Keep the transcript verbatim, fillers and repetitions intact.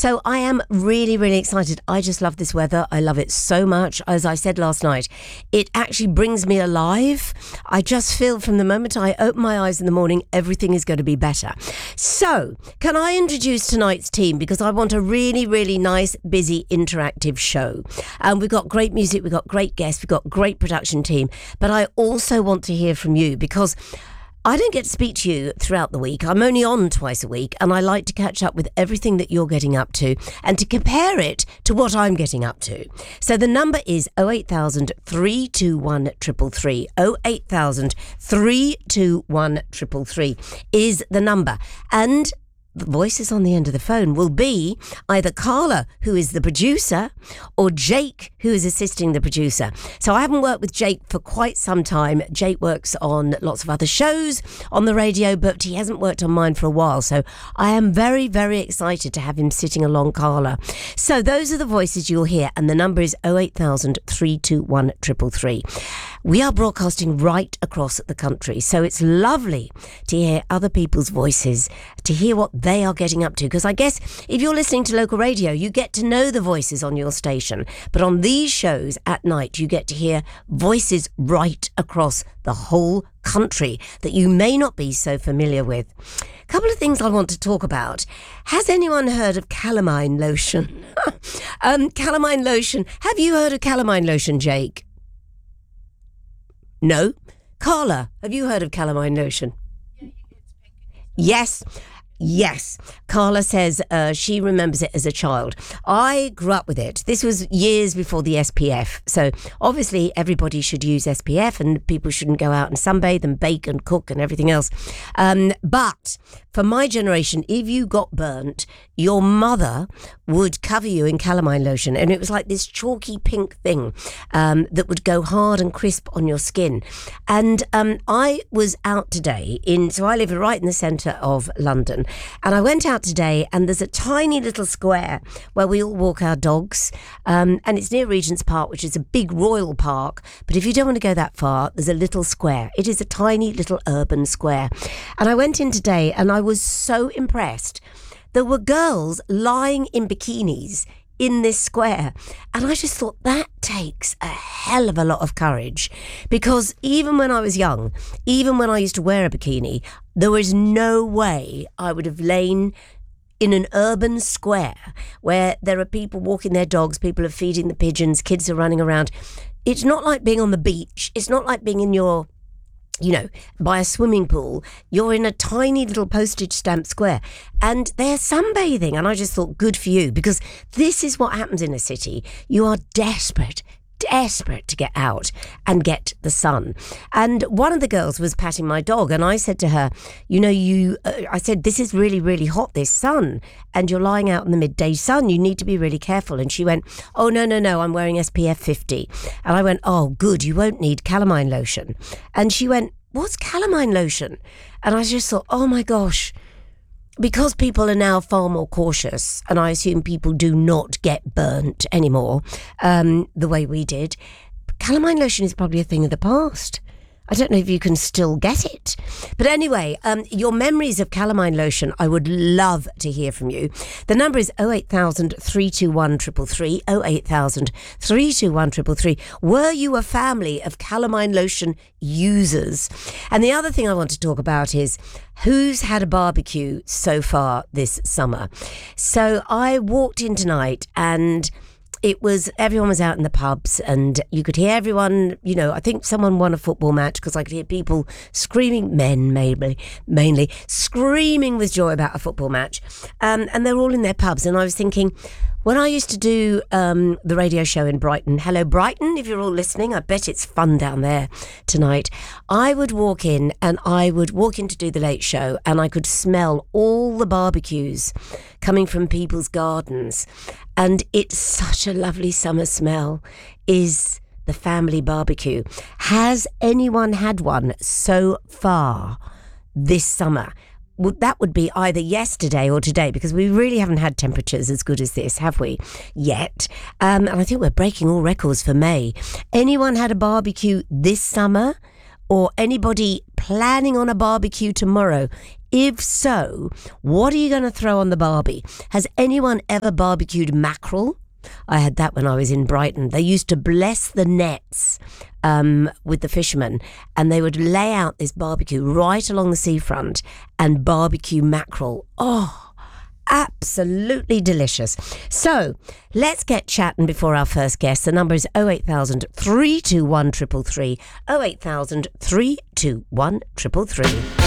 So I am really, really excited. I just love this weather. I love it so much. As I said last night, it actually brings me alive. I just feel from the moment I open my eyes in the morning, everything is going to be better. So can I introduce tonight's team? Because I want a really, really nice, busy, interactive show. And um, we've got great music. We've got great guests. We've got great production team. But I also want to hear from you because I don't get to speak to you throughout the week. I'm only on twice a week, and I like to catch up with everything that you're getting up to and to compare it to what I'm getting up to. So the number is oh eight thousand, three two one, three three three. oh eight thousand, three two one, three three three is the number. And the voices on the end of the phone will be either Carla, who is the producer, or Jake, who is assisting the producer. So I haven't worked with Jake for quite some time. Jake works on lots of other shows on the radio, but he hasn't worked on mine for a while. So I am very, very excited to have him sitting along Carla. So those are the voices you'll hear, and the number is oh eight thousand, three two one, three three three. We are broadcasting right across the country, so it's lovely to hear other people's voices, to hear what they are getting up to, because I guess if you're listening to local radio, you get to know the voices on your station, but on these shows at night, you get to hear voices right across the whole country that you may not be so familiar with. A couple of things I want to talk about. Has anyone heard of calamine lotion? um, calamine lotion. Have you heard of calamine lotion, Jake? No? Carla, have you heard of calamine lotion? Yes. Yes. Carla says uh, she remembers it as a child. I grew up with it. This was years before the S P F. So obviously everybody should use S P F and people shouldn't go out and sunbathe and bake and cook and everything else. Um, but for my generation, if you got burnt, your mother would cover you in calamine lotion. And it was like this chalky pink thing um, that would go hard and crisp on your skin. And um, I was out today in, so I live right in the centre of London. And I went out today and there's a tiny little square where we all walk our dogs. Um, and it's near Regent's Park, which is a big royal park. But if you don't want to go that far, there's a little square. It is a tiny little urban square. And I went in today and I was so impressed. There were girls lying in bikinis in this square. And I just thought that takes a hell of a lot of courage, because even when I was young, even when I used to wear a bikini, there was no way I would have lain in an urban square where there are people walking their dogs, people are feeding the pigeons, kids are running around. It's not like being on the beach. It's not like being in your, you know, by a swimming pool. You're in a tiny little postage stamp square and they're sunbathing. And I just thought, good for you, because this is what happens in a city. You are desperate, desperate to get out and get the sun. And one of the girls was patting my dog and I said to her, you know, you, uh, I said, this is really, really hot, this sun, and you're lying out in the midday sun. You need to be really careful. And she went, oh, no, no, no, I'm wearing S P F fifty. And I went, oh, good, you won't need calamine lotion. And she went, what's calamine lotion? And I just thought, oh my gosh, because people are now far more cautious, and I assume people do not get burnt anymore um, the way we did, calamine lotion is probably a thing of the past. I don't know if you can still get it. But anyway, um, your memories of calamine lotion, I would love to hear from you. The number is oh eight thousand, three two one, three three three, oh eight thousand, three two one, three three three. Were you a family of calamine lotion users? And the other thing I want to talk about is who's had a barbecue so far this summer. So I walked in tonight and it was, everyone was out in the pubs and you could hear everyone, you know, I think someone won a football match because I could hear people screaming, men mainly, mainly screaming with joy about a football match. Um, and they're all in their pubs. And I was thinking, when I used to do um, the radio show in Brighton, hello Brighton, if you're all listening, I bet it's fun down there tonight. I would walk in and I would walk in to do the late show and I could smell all the barbecues coming from people's gardens. And it's such a lovely summer smell, is the family barbecue. Has anyone had one so far this summer? Well, that would be either yesterday or today, because we really haven't had temperatures as good as this, have we, yet? Um, and I think we're breaking all records for May. Anyone had a barbecue this summer, or anybody planning on a barbecue tomorrow? If so, what are you going to throw on the barbie? Has anyone ever barbecued mackerel? I had that when I was in Brighton. They used to bless the nets um, with the fishermen, and they would lay out this barbecue right along the seafront and barbecue mackerel. Oh, absolutely delicious. So let's get chatting before our first guest. The number is oh eight thousand, three two one, three three three, oh eight thousand, three two one, three three three.